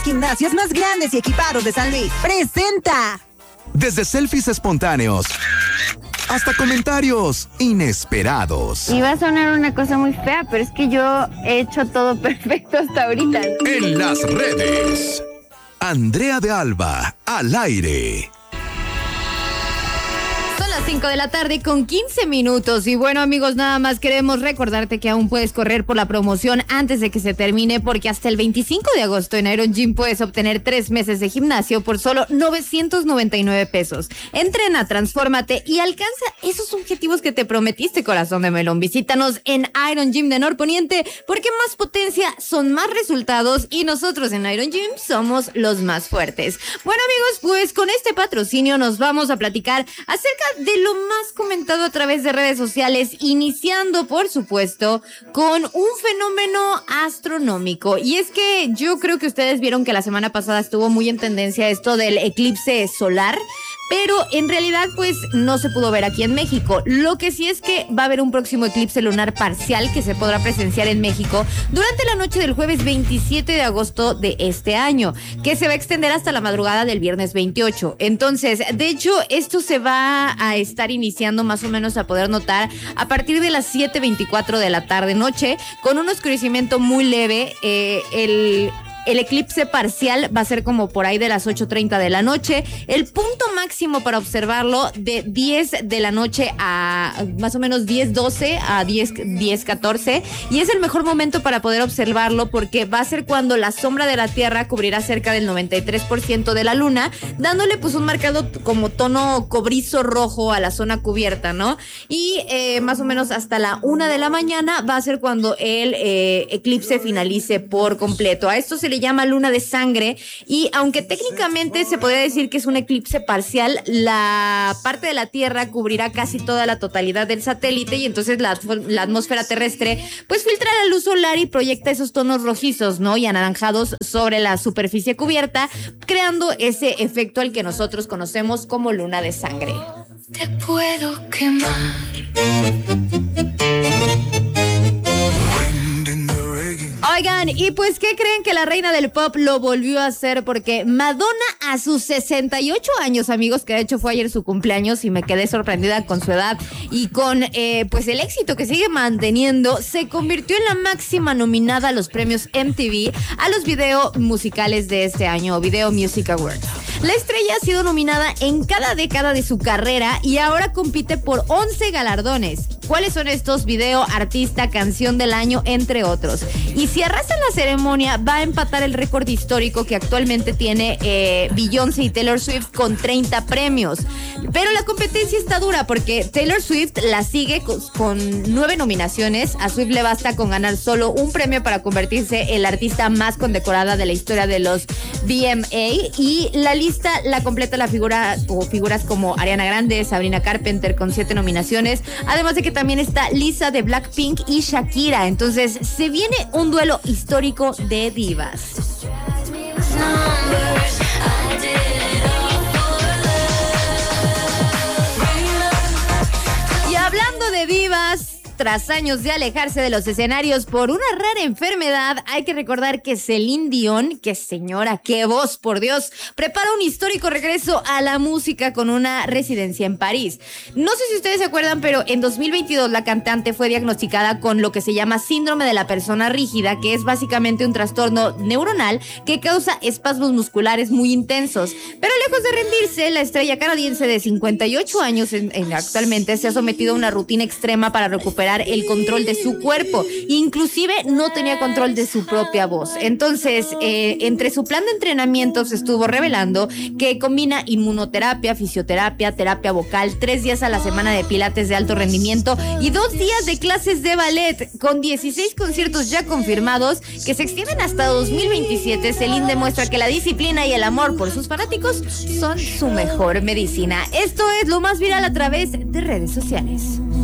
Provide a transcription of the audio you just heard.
Gimnasios más grandes y equipados de San Luis. Presenta. Desde selfies espontáneos hasta comentarios inesperados. Iba a sonar una cosa muy fea, pero es que yo he hecho todo perfecto hasta ahorita. En las redes, Andrea de Alba, al aire. Son las 5 de la tarde con 15 minutos. Y bueno, amigos, nada más queremos recordarte que aún puedes correr por la promoción antes de que se termine, porque hasta el 25 de agosto en Iron Gym puedes obtener 3 meses de gimnasio por solo 999 pesos. Entrena, transfórmate y alcanza esos objetivos que te prometiste, corazón de melón. Visítanos en Iron Gym de Norponiente, porque más potencia son más resultados y nosotros en Iron Gym somos los más fuertes. Bueno, amigos, pues con este patrocinio nos vamos a platicar acerca de lo más comentado a través de redes sociales, iniciando, por supuesto, con un fenómeno astronómico. Y es que yo creo que ustedes vieron que la semana pasada estuvo muy en tendencia esto del eclipse solar, pero en realidad pues no se pudo ver aquí en México. Lo que sí es que va a haber un próximo eclipse lunar parcial que se podrá presenciar en México durante la noche del jueves 27 de agosto de este año, que se va a extender hasta la madrugada del viernes 28. Entonces, de hecho, esto se va a estar iniciando más o menos a poder notar a partir de las 7:24 de la tarde-noche, con un oscurecimiento muy leve. El eclipse parcial va a ser como por ahí de las 8:30 de la noche. El punto máximo para observarlo de 10 de la noche a más o menos 10:12 a 10:14. Y es el mejor momento para poder observarlo, porque va a ser cuando la sombra de la Tierra cubrirá cerca del 93% de la Luna, dándole pues un marcado como tono cobrizo rojo a la zona cubierta, ¿no? Y más o menos hasta la 1 de la mañana va a ser cuando el eclipse finalice por completo. A esto se le llama luna de sangre, y aunque técnicamente se podría decir que es un eclipse parcial, la parte de la Tierra cubrirá casi toda la totalidad del satélite, y entonces la atmósfera terrestre pues filtra la luz solar y proyecta esos tonos rojizos, ¿no?, y anaranjados sobre la superficie cubierta, creando ese efecto al que nosotros conocemos como luna de sangre. Te puedo quemar. Oigan, y pues, ¿qué creen? Que la reina del pop lo volvió a hacer, porque Madonna, a sus 68 años, amigos, que de hecho fue ayer su cumpleaños y me quedé sorprendida con su edad y con pues el éxito que sigue manteniendo, se convirtió en la máxima nominada a los premios MTV, a los video musicales de este año, Video Music Awards. La estrella ha sido nominada en cada década de su carrera y ahora compite por 11 galardones. ¿Cuáles son estos? Video, artista, canción del año, entre otros. Y si arrasa la ceremonia, va a empatar el récord histórico que actualmente tiene Beyoncé y Taylor Swift, con 30 premios. Pero la competencia está dura, porque Taylor Swift la sigue con 9 nominaciones. A Swift le basta con ganar solo un premio para convertirse en la artista más condecorada de la historia de los VMA. Y la lista la completa figuras como Ariana Grande, Sabrina Carpenter, con 7 nominaciones. Además de que también está Lisa de Blackpink y Shakira. Entonces se viene un duelo histórico de divas. Y hablando de divas, tras años de alejarse de los escenarios por una rara enfermedad, hay que recordar que Celine Dion, que señora, qué voz, por Dios, prepara un histórico regreso a la música con una residencia en París. No sé si ustedes se acuerdan, pero en 2022 la cantante fue diagnosticada con lo que se llama síndrome de la persona rígida, que es básicamente un trastorno neuronal que causa espasmos musculares muy intensos. Pero lejos de rendirse, la estrella canadiense de 58 años actualmente se ha sometido a una rutina extrema para recuperar el control de su cuerpo. Inclusive no tenía control de su propia voz. Entonces, entre su plan de entrenamiento se estuvo revelando que combina inmunoterapia, fisioterapia, terapia vocal, 3 días a la semana de pilates de alto rendimiento y 2 días de clases de ballet. Con 16 conciertos ya confirmados que se extienden hasta 2027, Celine demuestra que la disciplina y el amor por sus fanáticos son su mejor medicina. Esto es lo más viral a través de redes sociales.